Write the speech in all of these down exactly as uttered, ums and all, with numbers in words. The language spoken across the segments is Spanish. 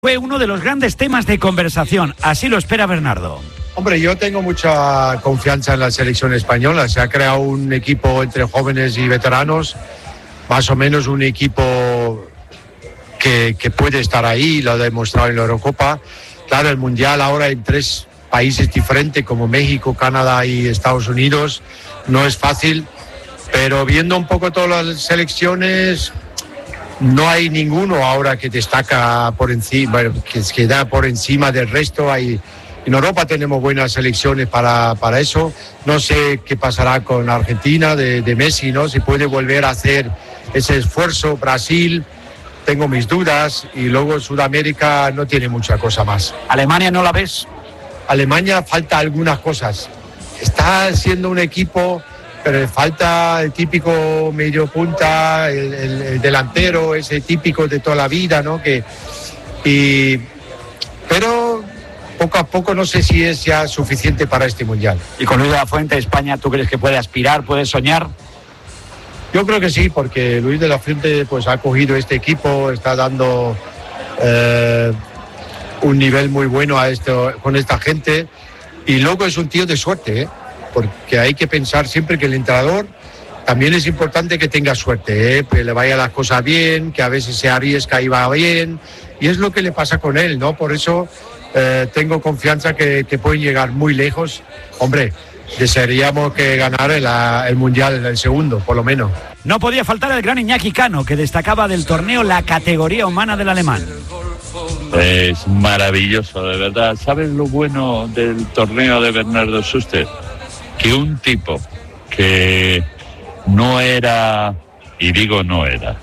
Fue uno de los grandes temas de conversación, así lo espera Bernardo. Hombre, yo tengo mucha confianza en la selección española. Se ha creado un equipo entre jóvenes y veteranos, más o menos un equipo que, que puede estar ahí, lo ha demostrado en la Eurocopa. Claro, el Mundial ahora en tres países diferentes como México, Canadá y Estados Unidos no es fácil, pero viendo un poco todas las selecciones, no hay ninguno ahora que destaca por encima, que, que da por encima del resto. Hay, en Europa tenemos buenas selecciones para, para eso. No sé qué pasará con Argentina de, de Messi, ¿no? Si puede volver a hacer ese esfuerzo. Brasil, tengo mis dudas. Y luego Sudamérica no tiene mucha cosa más. ¿Alemania no la ves? Alemania falta algunas cosas. Está siendo un equipo, pero le falta el típico medio punta, el, el, el delantero, ese típico de toda la vida, ¿no? Que, y, pero poco a poco no sé si es ya suficiente para este Mundial. ¿Y con Luis de la Fuente, España, tú crees que puede aspirar, puede soñar? Yo creo que sí, porque Luis de la Fuente pues, ha cogido este equipo, está dando eh, un nivel muy bueno a esto, con esta gente, y luego es un tío de suerte, ¿eh? Porque hay que pensar siempre que el entrenador también es importante que tenga suerte, ¿eh? Que le vaya las cosas bien, que a veces se arriesga y va bien, y es lo que le pasa con él, ¿no? Por eso eh, tengo confianza que, que pueden llegar muy lejos. Hombre, desearíamos que ganara el, el Mundial, el segundo, por lo menos. No podía faltar el gran Iñaki Cano, que destacaba del torneo la categoría humana del alemán. Es maravilloso, de verdad. ¿Sabes lo bueno del torneo de Bernardo Schuster? Que un tipo que no era, y digo no era,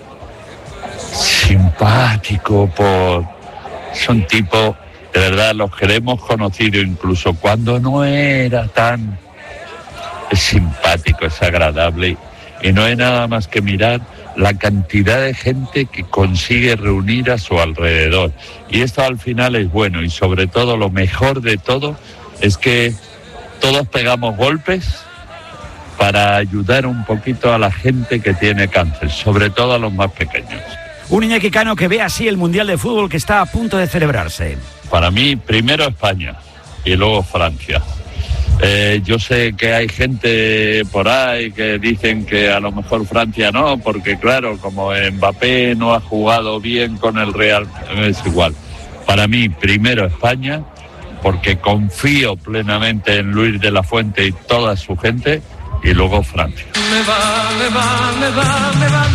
simpático, por son tipos, de verdad, los que le hemos conocido incluso cuando no era tan es simpático, es agradable, y no hay nada más que mirar la cantidad de gente que consigue reunir a su alrededor. Y esto al final es bueno, y sobre todo lo mejor de todo es que todos pegamos golpes para ayudar un poquito a la gente que tiene cáncer, sobre todo a los más pequeños. Un Iñaki Cano que ve así el Mundial de Fútbol que está a punto de celebrarse. Para mí, primero España y luego Francia. Eh, yo sé que hay gente por ahí que dicen que a lo mejor Francia no, porque claro, como Mbappé no ha jugado bien con el Real, es igual. Para mí, primero España, porque confío plenamente en Luis de la Fuente y toda su gente, y luego Francia. Me va, me va, me va, me va,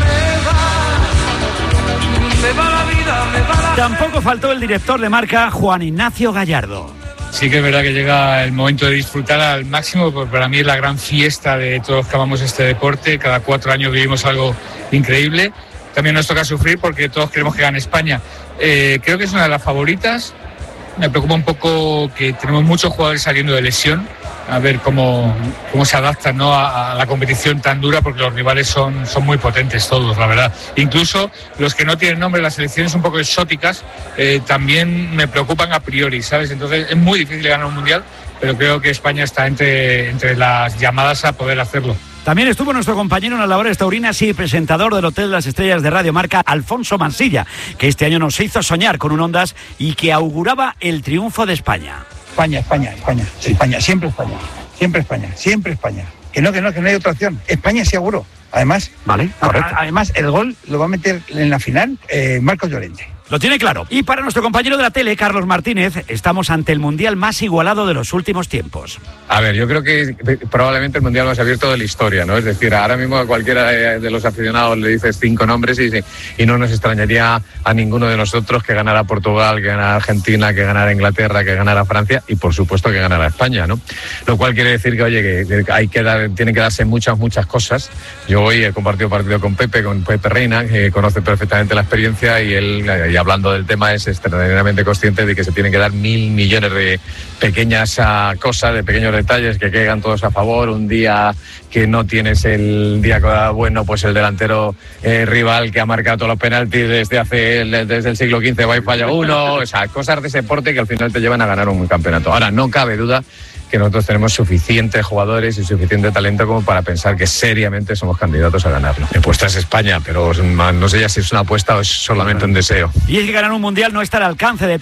me va, me va la vida, me va la... Tampoco faltó el director de marca, Juan Ignacio Gallardo. Sí que es verdad que llega el momento de disfrutar al máximo, porque para mí es la gran fiesta de todos los que amamos este deporte. Cada cuatro años vivimos algo increíble. También nos toca sufrir porque todos queremos que gane España. Eh, creo que es una de las favoritas. Me preocupa un poco que tenemos muchos jugadores saliendo de lesión, a ver cómo, cómo se adaptan, ¿no? a, a la competición tan dura, porque los rivales son, son muy potentes todos, la verdad. Incluso los que no tienen nombre, las selecciones un poco exóticas, eh, también me preocupan a priori, ¿sabes? Entonces es muy difícil ganar un Mundial, pero creo que España está entre, entre las llamadas a poder hacerlo. También estuvo nuestro compañero en las labores taurinas y presentador del Hotel de las Estrellas de Radio Marca, Alfonso Mansilla, que este año nos hizo soñar con un Ondas y que auguraba el triunfo de España. España, España, España, sí. España, siempre España, siempre España, siempre España. Que no, que no, que no hay otra opción. España seguro. Además, vale, correcto. A, además el gol lo va a meter en la final eh, Marcos Llorente. Lo tiene claro. Y para nuestro compañero de la tele, Carlos Martínez, estamos ante el Mundial más igualado de los últimos tiempos. A ver, yo creo que probablemente el Mundial más abierto de la historia, ¿no? Es decir, ahora mismo a cualquiera de los aficionados le dices cinco nombres y, y no nos extrañaría a ninguno de nosotros que ganara Portugal, que ganara Argentina, que ganara Inglaterra, que ganara Francia y por supuesto que ganara España, ¿no? Lo cual quiere decir que, oye, que hay que dar, tienen que darse muchas, muchas cosas. Yo hoy he compartido partido con Pepe, con Pepe Reina, que conoce perfectamente la experiencia y él... Y hablando del tema es extraordinariamente consciente de que se tienen que dar mil millones de pequeñas uh, cosas, de pequeños detalles que caigan todos a favor. Un día que no tienes el día bueno, pues el delantero eh, rival que ha marcado todos los penaltis desde hace desde el siglo quince va y falla uno. O sea, cosas de ese deporte que al final te llevan a ganar un campeonato. Ahora, no cabe duda que nosotros tenemos suficientes jugadores y suficiente talento como para pensar que seriamente somos candidatos a ganarlo. Mi apuesta es España, pero no sé ya si es una apuesta o es solamente un deseo. Y es que ganar un mundial no está al alcance de